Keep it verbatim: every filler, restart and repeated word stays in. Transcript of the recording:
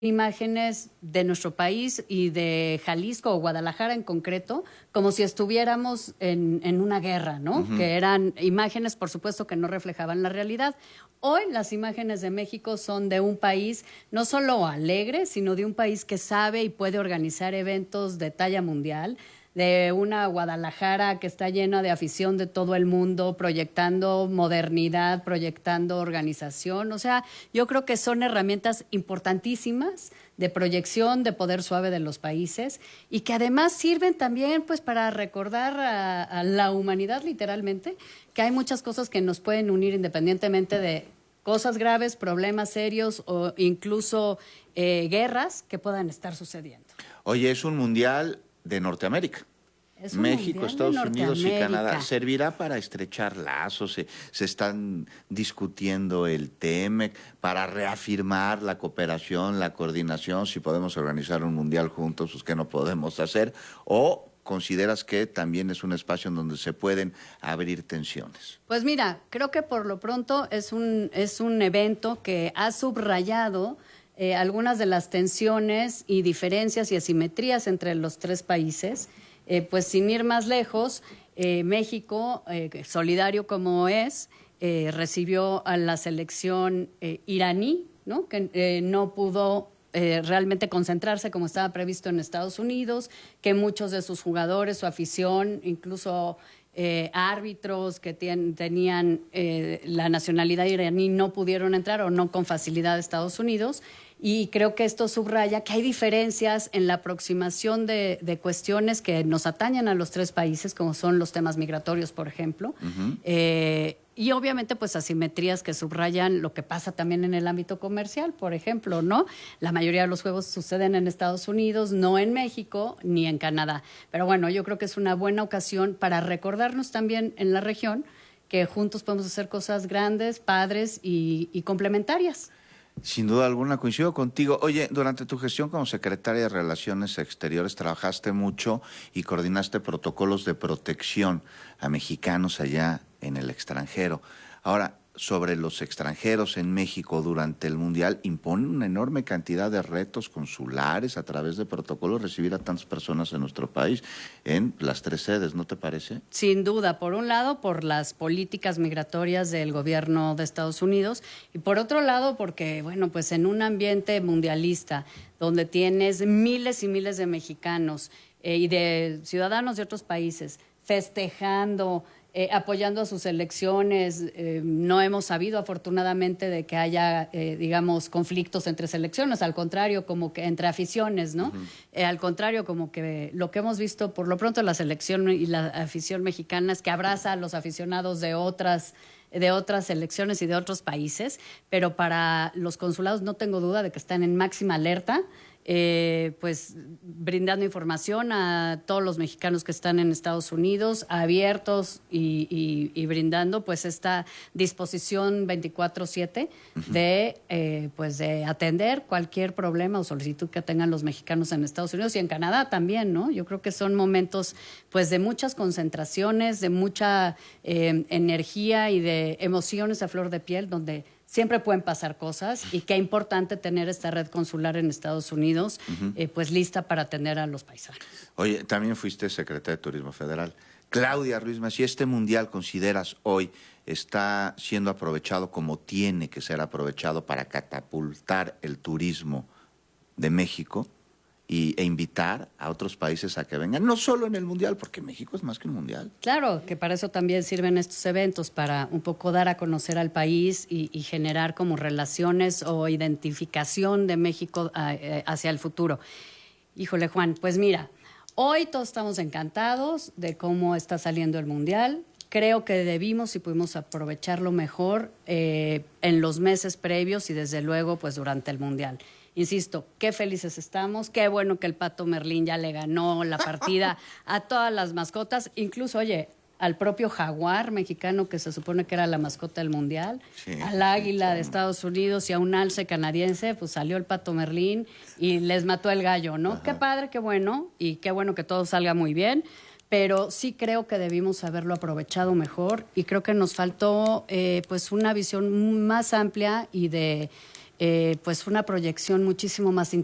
imágenes de nuestro país y de Jalisco o Guadalajara en concreto, como si estuviéramos en, en una guerra, ¿no? Uh-huh. Que eran imágenes, por supuesto, que no reflejaban la realidad. Hoy las imágenes de México son de un país no solo alegre, sino de un país que sabe y puede organizar eventos de talla mundial, de una Guadalajara que está llena de afición de todo el mundo, proyectando modernidad, proyectando organización. O sea, yo creo que son herramientas importantísimas de proyección, de poder suave de los países y que además sirven también pues para recordar a, a la humanidad literalmente que hay muchas cosas que nos pueden unir independientemente de cosas graves, problemas serios o incluso eh, guerras que puedan estar sucediendo. Oye, es un mundial de Norteamérica. México, Estados Unidos y Canadá. ¿Servirá para estrechar lazos? Se, se están discutiendo el T E M E C para reafirmar la cooperación, la coordinación, si podemos organizar un mundial juntos, pues qué no podemos hacer, o ¿consideras que también es un espacio en donde se pueden abrir tensiones? Pues mira, creo que por lo pronto es un, es un evento que ha subrayado Eh, algunas de las tensiones y diferencias y asimetrías entre los tres países. Eh, pues sin ir más lejos, eh, México, eh, solidario como es, eh, recibió a la selección eh, iraní, ¿no? Que eh, no pudo eh, realmente concentrarse como estaba previsto en Estados Unidos, que muchos de sus jugadores, su afición, incluso Eh, árbitros que ten, tenían eh, la nacionalidad iraní no pudieron entrar o no con facilidad a Estados Unidos, y creo que esto subraya que hay diferencias en la aproximación de, de cuestiones que nos atañen a los tres países, como son los temas migratorios, por ejemplo, uh-huh. eh, y obviamente pues asimetrías que subrayan lo que pasa también en el ámbito comercial, por ejemplo, ¿no? La mayoría de los juegos suceden en Estados Unidos, no en México ni en Canadá. Pero bueno, yo creo que es una buena ocasión para recordarnos también en la región que juntos podemos hacer cosas grandes, padres y, y complementarias. Sin duda alguna, coincido contigo. Oye, durante tu gestión como secretaria de Relaciones Exteriores trabajaste mucho y coordinaste protocolos de protección a mexicanos allá en el extranjero. Ahora, sobre los extranjeros en México durante el Mundial, impone una enorme cantidad de retos consulares a través de protocolos recibir a tantas personas en nuestro país, en las tres sedes, ¿no te parece? Sin duda, por un lado, por las políticas migratorias del gobierno de Estados Unidos, y por otro lado, porque, bueno, pues en un ambiente mundialista, donde tienes miles y miles de mexicanos eh, y de ciudadanos de otros países festejando, Eh, apoyando a sus elecciones. Eh, no hemos sabido, afortunadamente, de que haya, eh, digamos, conflictos entre selecciones, al contrario, como que entre aficiones, ¿no? Uh-huh. Eh, al contrario, como que lo que hemos visto, por lo pronto, la selección y la afición mexicana es que abraza a los aficionados de otras de otras selecciones y de otros países, pero para los consulados no tengo duda de que están en máxima alerta, Eh, pues brindando información a todos los mexicanos que están en Estados Unidos, abiertos y, y, y brindando pues esta disposición veinticuatro siete uh-huh. de eh, pues de atender cualquier problema o solicitud que tengan los mexicanos en Estados Unidos y en Canadá también, ¿no? Yo creo que son momentos pues de muchas concentraciones, de mucha eh, energía y de emociones a flor de piel, donde siempre pueden pasar cosas, y qué importante tener esta red consular en Estados Unidos, uh-huh. eh, pues lista para atender a los paisanos. Oye, también fuiste secretaria de Turismo Federal. Claudia Ruiz Massieu, ¿este mundial consideras hoy está siendo aprovechado como tiene que ser aprovechado para catapultar el turismo de México y, e invitar a otros países a que vengan, no solo en el mundial, porque México es más que un mundial? Claro, que para eso también sirven estos eventos, para un poco dar a conocer al país y, y generar como relaciones o identificación de México eh, hacia el futuro. Híjole, Juan, pues mira, hoy todos estamos encantados de cómo está saliendo el mundial. Creo que debimos y pudimos aprovecharlo mejor eh, en los meses previos y desde luego pues durante el mundial. Insisto, qué felices estamos, qué bueno que el Pato Merlín ya le ganó la partida a todas las mascotas, incluso, oye, al propio jaguar mexicano que se supone que era la mascota del mundial, sí, al águila sí, de Estados Unidos y a un alce canadiense, pues salió el Pato Merlín y les mató el gallo, ¿no? Ajá. Qué padre, qué bueno, y qué bueno que todo salga muy bien, pero sí creo que debimos haberlo aprovechado mejor y creo que nos faltó eh, pues una visión más amplia y de eh, pues una proyección muchísimo más